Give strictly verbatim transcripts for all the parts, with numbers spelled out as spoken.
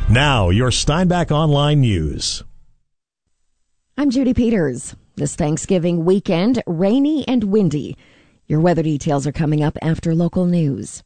Now, your Steinbach Online News. I'm Judy Peters. This Thanksgiving weekend, rainy and windy. Your weather details are coming up after local news.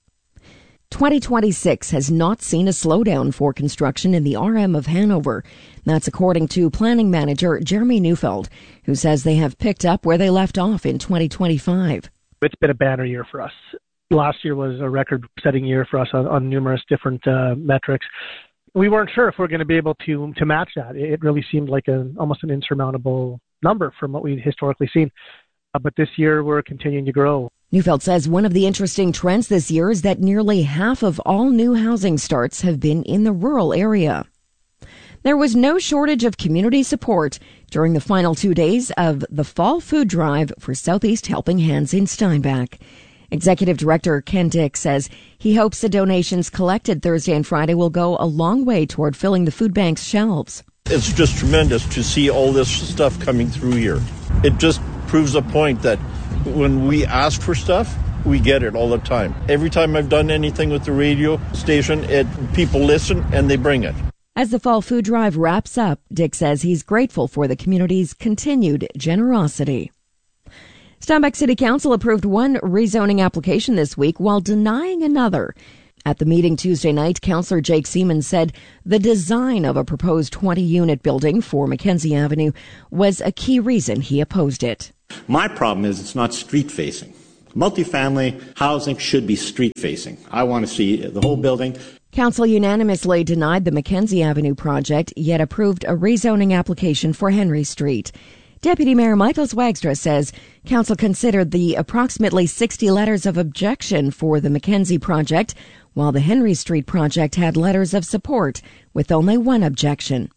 twenty twenty-six has not seen a slowdown for construction in the R M of Hanover. That's according to planning manager Jeremy Neufeld, who says they have picked up where they left off in twenty twenty-five. It's been a banner year for us. Last year was a record-setting year for us on, on numerous different uh, metrics. We weren't sure if we we're going to be able to to match that. It really seemed like a, almost an insurmountable number from what we'd historically seen. Uh, but this year, we're continuing to grow. Neufeld says one of the interesting trends this year is that nearly half of all new housing starts have been in the rural area. There was no shortage of community support during the final two days of the Fall Food Drive for Southeast Helping Hands in Steinbach. Executive Director Ken Dick says he hopes the donations collected Thursday and Friday will go a long way toward filling the food bank's shelves. It's just tremendous to see all this stuff coming through here. It just proves a point that when we ask for stuff, we get it all the time. Every time I've done anything with the radio station, it people listen and they bring it. As the Fall Food Drive wraps up, Dick says he's grateful for the community's continued generosity. Steinbach City Council approved one rezoning application this week while denying another. At the meeting Tuesday night, Councillor Jake Seaman said the design of a proposed twenty-unit building for Mackenzie Avenue was a key reason he opposed it. My problem is it's not street-facing. Multifamily housing should be street-facing. I want to see the whole building. Council unanimously denied the Mackenzie Avenue project, yet approved a rezoning application for Henry Street. Deputy Mayor Michael Swagstra says Council considered the approximately sixty letters of objection for the Mackenzie project, while the Henry Street project had letters of support with only one objection.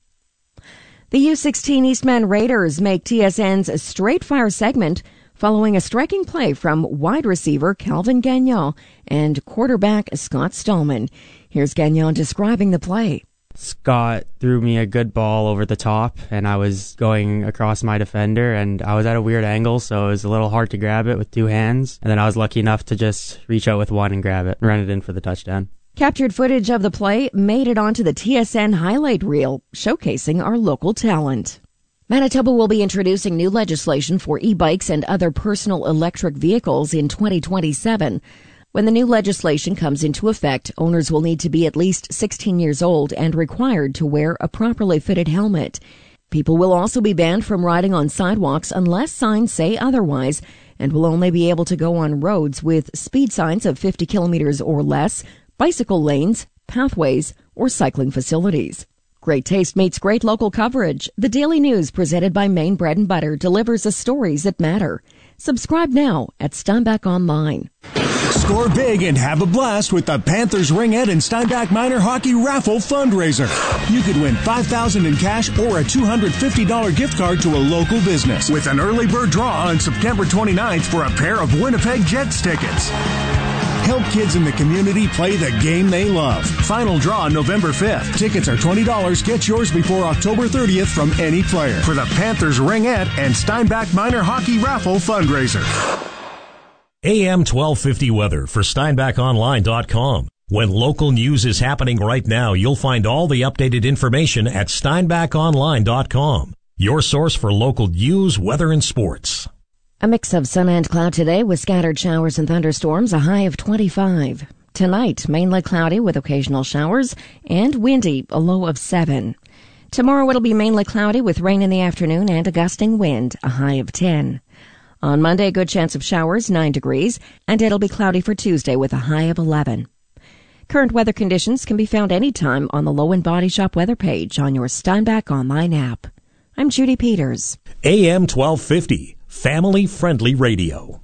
The U sixteen Eastman Raiders make T S N's Straight Fire segment following a striking play from wide receiver Calvin Gagnon and quarterback Scott Stallman. Here's Gagnon describing the play. Scott threw me a good ball over the top, and I was going across my defender, and I was at a weird angle, so it was a little hard to grab it with two hands. And then I was lucky enough to just reach out with one and grab it, and run it in for the touchdown. Captured footage of the play made it onto the T S N highlight reel, showcasing our local talent. Manitoba will be introducing new legislation for e-bikes and other personal electric vehicles in twenty twenty-seven. When the new legislation comes into effect, owners will need to be at least sixteen years old and required to wear a properly fitted helmet. People will also be banned from riding on sidewalks unless signs say otherwise, and will only be able to go on roads with speed signs of fifty kilometers or less, bicycle lanes, pathways, or cycling facilities. Great taste meets great local coverage. The Daily News presented by Maine Bread and Butter delivers the stories that matter. Subscribe now at Steinbach Online. Score big and have a blast with the Panthers Ringette and Steinbach Minor Hockey Raffle Fundraiser. You could win five thousand dollars in cash or a two hundred fifty dollars gift card to a local business with an early bird draw on September twenty-ninth for a pair of Winnipeg Jets tickets. Help kids in the community play the game they love. Final draw November fifth. Tickets are twenty dollars. Get yours before October thirtieth from any player for the Panthers Ringette and Steinbach Minor Hockey Raffle Fundraiser. A M twelve fifty weather for Steinbach Online dot com. When local news is happening right now, you'll find all the updated information at Steinbach Online dot com. Your source for local news, weather, and sports. A mix of sun and cloud today with scattered showers and thunderstorms, a high of twenty-five. Tonight, mainly cloudy with occasional showers and windy, a low of seven. Tomorrow it'll be mainly cloudy with rain in the afternoon and a gusting wind, a high of ten. On Monday, a good chance of showers, nine degrees, and it'll be cloudy for Tuesday with a high of eleven. Current weather conditions can be found anytime on the Low and Body Shop weather page on your Steinbach Online app. I'm Judy Peters. A M twelve fifty, family-friendly radio.